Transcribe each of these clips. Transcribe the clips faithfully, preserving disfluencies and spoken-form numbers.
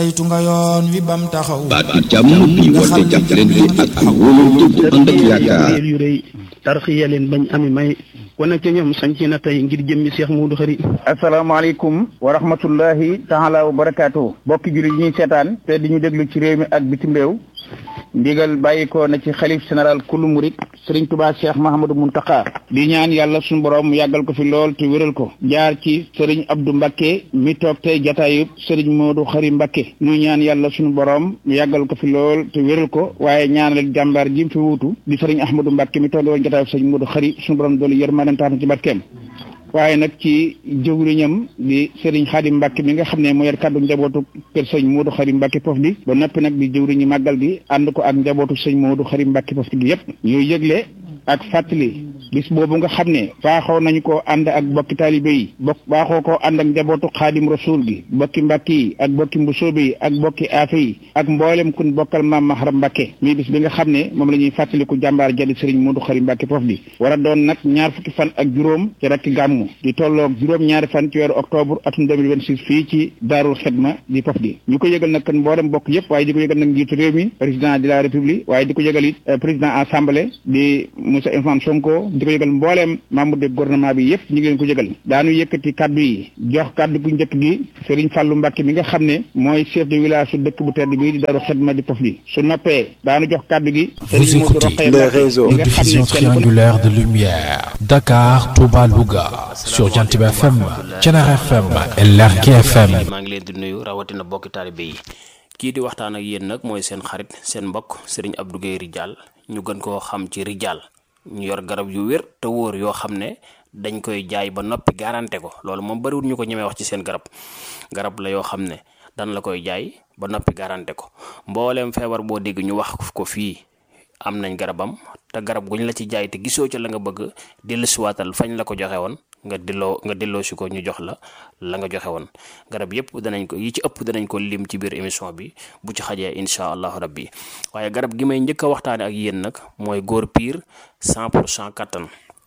saytu nga yoon wi bam taxaw baatu jàmm bi woote jàppalante ak wóolu bu ànd ak yaakaar yu rëy tarxiya leen bañ ami may wana ca ñoom sañ ci na tey ngir jëmmi Cheikh Modou Khari. asalaamaaleykum wa rahmatullahi taala wa barakaatu bokki jullit yi ñuy seetaan te di ñu déglu ci réew mi ak bitim réew ndigal bàyyikoo na ci xalif général kullu murid Serigne Touba Cheikh Mahamadou Mountakha di ñaan yàlla suñu borom mu yàggal ko fi lool te wéral ko jaar ci Serigne Abdou Mbacké mi toog tey jataayub Serigne Modou Khari Mbacké ñu ñaan yàlla suñu borom mu yàggal ko fi lool te wéral ko waaye ñaanal jàmbaar ji fi wuutu di Serigne Ahmadou Mbacké mi toog woon jataayub Serigne Modou Khari suñu borom doolu yërmande tax na ci barkeem waaye nag ci jëwriñam di Serigne Khadim Mbacké mi nga xam ne moo yor kàddu njabootu kër sëñ Modou Khari Mbacké Pof di ba noppi nag di jëwriñu màggal gi ànd ko ak njabootu sëñ Modou Khari Mbacké Pof gi yëpp ñuy yëgle ak fàttali bis boobu nga xam ne baaxoo nañu ko ànd ak bokki taalibe yi bokk baaxoo koo ànd ak njabootu Xaadim Rasul gi bokki Mbàkke yi ak bokki Mbusoobe yi ak bokki Aafe yi ak mboolem kun bokkal maam Maharam Mbacké mi bis bi nga xam ne moom la ñuy fàttaliku jàmbaar jadi Serigne Modou Khari Mbacké Pof di war a doon nag ñaar fukki fan ak juróom ci rakki gàmmu di tolloog juróom ñaari fan ci weeru octobre atum deux mille vingt-six fii ci Daarul Xidma di Pof di ñu ko yëgal nag kan mboolem bokk yëpp waaye di ko yëgal nag njiitu réew mi président de la république waaye di ko yëgal it président assemblée di Moussa Ousmane Sonko di ko yëgal mbooleem membre de gouvernement bi yëpp ñu ngi leen ko yëgal daanu yëkkati kaddu yi jox kaddu gu njëkk gi Serigne Fallou Mbacké mi nga xam ne mooy chef de village su dëkk bu tedd bii di Daarul Xidma di Pof di su noppee daanu jox kaddu gi Vous écoutez les réseaux de diffusion triangulaire de lumière Dakar, Touba, Louga sur Jantiba F M, Thiénaba F M et Lergui F M. maa ngi leen di nuyu rawatina bokki taalibe yi kii di waxtaan ak yéen nag mooy seen xarit seen mbokk Serigne Abdou Guèye Ridial ñu gën koo xam ci Ridial ñu yor garab yu wér te wóor yoo xam ne dañ koy jaay ba noppi garanté ko loolu moom bariwul ñu ko ñemee wax ci seen garab garab la yoo xam ne dan la koy jaay ba noppi garanté ko mbooleem feebar boo dégg ñu wax ko fii am nañ garabam te garab guñ la ci jaay te gisoo ca la nga bëgg dellusiwaatal fañ la ko joxe woon nga delloo nga delloo si ko ñu jox la la nga joxe woon garab yëpp danañ ko yi ci ëpp danañ ko lim ci biir émission bi bu ci xajee incha allahu rabbi waaye garab gi may njëkk a waxtaane ak yéen nag mooy góor piir cent pour cent kattan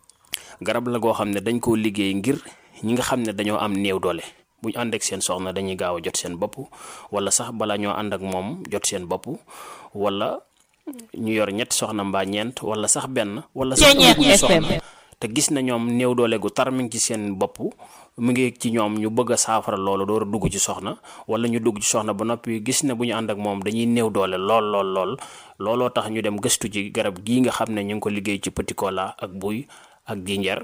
garab la goo xam ne dañ koo liggéey ngir ñi nga xam ne dañoo am néew doole bu ñu ànd ak seen soxna dañuy gaaw a jot seen bopp wala sax bala ñoo ànd ak moom jot seen bopp wala ñu yor ñetti soxna mbaa ñeent wala sax benn wala sax soxna te gis na ñoom néew doole gu tar mi ngi ci seen bopp mu ngi ci ñoom ñu bëgg a saafara loolu door a dugg ci soxna wala ñu dugg ci soxna ba noppi gis ne bu ñu ànd ak moom dañuy néew doole lool lool lool looloo tax ñu dem gëstu ci garab gii nga xam ne ñu ngi ko liggéey ci petit cola ak buy ak jinjeer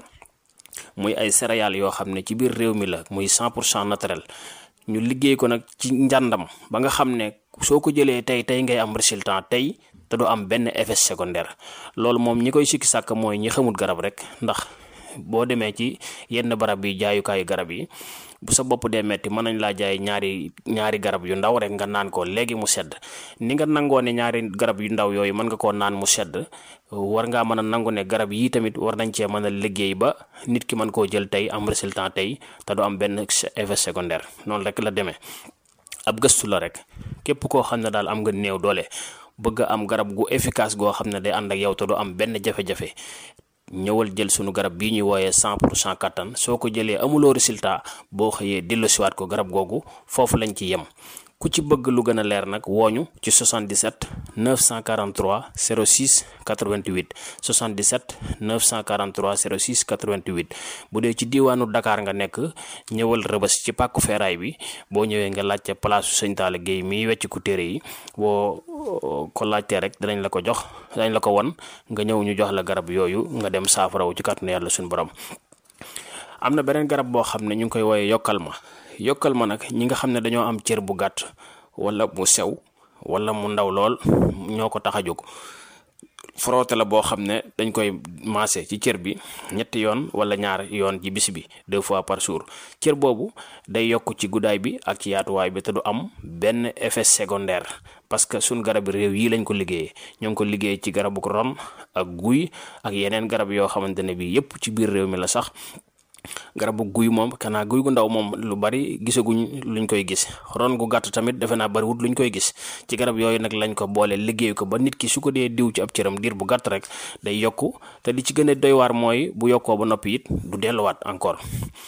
muy ay céréales yoo xam ne ci biir réew mi la muy cent pour cent naturel ñu liggéey ko nag ci njàndam ba nga xam ne soo ko jëlee tey tey ngay am résultat tey te du am benn effet secondaire loolu moom ñi koy sikki sàkk mooy ñi xamul garab rek ndax boo demee ci yenn barab yi jaayukaayu garab yi bu sa bopp dee metti mën nañ laa jaay ñaari ñaari garab yu ndaw rek nga naan ko léegi mu sedd ni nga nangoo ne ñaari garab yu ndaw yooyu mën nga koo naan mu sedd war ngaa mën a nangu ne garab yii tamit war nañ cee mën a liggéey ba nit ki mën koo jël tey am résultat tey te du am benn effet secondaire noonu rek la demee ab gëstu la rek képp koo xam ne daal am nga néew doole bëgg am garab gu efficace goo xam ne day ànd ak yow te du am benn jafe-jafe ñëwal jël sunu garab bii ñuy wooyee cent pour cent kattan soo ko jëlee amuloo résultat boo xëyee delloosiwaat ko garab googu foofu lañ ci yem ku ci bëgg lu gën a leer nag wooñu ci soixante-dix-sept neuf cent quarante-trois zéro six quatre-vingt-huit soixante-dix-sept neuf cent quarante-trois zéro six quatre-vingt-huit bu dee ci diiwaanu Dakar nga nekk ñëwal Rëbës ci pàkku feeraay bi boo ñëwee nga laajte place Sëñ Talla Guèye miy wecc ku téere yi boo ko laajtee rek danañ la ko jox danañ la ko won nga ñëw ñu jox la garab yooyu nga dem saafarawu ci kàttanu yàlla suñu borom. am na beneen garab boo xam ne ñu ngi koy wooyee yokkal ma yokkal ma nag ñi nga xam ne dañoo am cër bu gàtt wala mu sew wala mu ndaw lool ñoo ko tax a jóg frotté la boo xam ne dañ koy maase ci cër bi ñetti yoon wala ñaar yoon ci bis bi deux fois par jour cër boobu day yokk ci guddaay bi ak ci yaatuwaay bi te du am benn effet secondaire parce que suñ garab réew yi lañ ko liggéeyee ñoo ngi ko liggéey ci garabu ron ak guy ak yeneen garab yoo xamante ne bii yépp ci biir réew mi la sax garabu guy moom kanaa guy gu ndaw moom lu bari gisaguñ luñ koy gis ron gu gàtt tamit defe naa bariwut luñ koy gis ci garab yooyu nag lañ ko boole liggéey ko ba nit ki su ko dee diw ci ab cëram diir bu gàtt rek day yokku te li ci gën a doy waar mooy bu yokkoo ba noppi it du delluwaat encore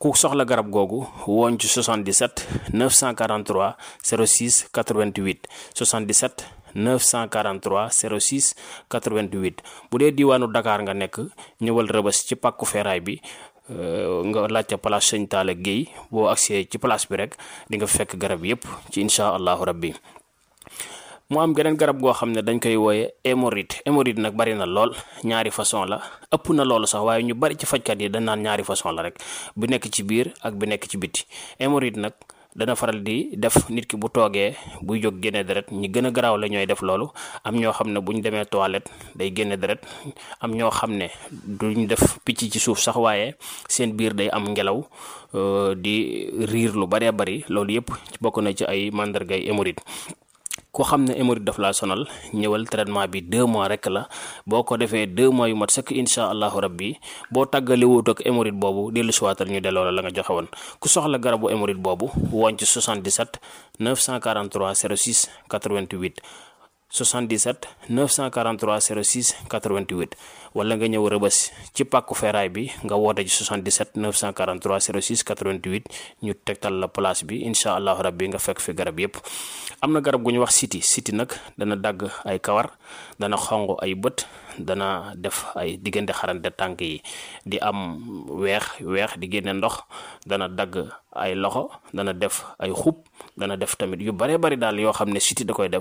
ku soxla garab googu woon ci soixante-dix-sept neuf cent quarante-trois zéro six quatre-vingt-huit soixante-dix-sept neuf cent quarante-trois zéro six quatre-vingt-huit bu dee diwaanu Dakar nga nekk ñëwal Rëbës ci pàkku feeraay bi nga laajte place Sëñ Talla Guèye boo agsee ci place bi rek di nga fekk garab yépp ci incha allahu rabbi. mu am geneen garab goo xam ne dañ koy wooye hémorroïde hémorroïde nag bari na lool ñaari façon la ëpp na loolu sax waaye ñu bari ci fajkat yi dañ naan ñaari façon la rek bu nekk ci biir ak bu nekk ci biti. hémorroïde nag dana faral di def nit ki bu toogee buy jóg génne deret ñi gën a garaaw la ñooy def loolu am ñoo xam ne bu ñu demee toilette day génne deret am ñoo xam ne duñ def picc ci suuf sax waaye seen biir day am ngelaw di riir lu baree bari loolu yépp bokk na ci ay màndargay hémorroïde. ku xam ne hémorroïde daf laa sonal ñëwal traitement bi deux mois rek la boo ko defee deux mois yu mat sëkk incha allahu rabbi boo tàggale wut ak hémorroïde boobu dellu siwaatal ñu delloo la la nga joxe woon. ku soxla garabu hémorroïde boobu woon ci soixante-dix-sept neuf cent quarante-trois zéro six quatre-vingt-huit soixante-dix-sept neuf cent quarante-trois zéro six quatre-vingt-huit wala nga ñëw Rëbës ci pàkku feeraay bi nga woote ci soixante-dix-sept neuf cent quarante-trois zéro six quatre-vingt-huit ñu tegtal la place bi incha allahu rabbi nga fekk fi garab yépp. am na garab gu ñu wax siti siti nag dana dagg ay kawar dana xonq ay bët dana def ay diggante xarante tànk yi di am weex weex di génne ndox dana dagg ay loxo dana def ay xub dana def tamit yu bare bari daal yoo xam ne siti da koy def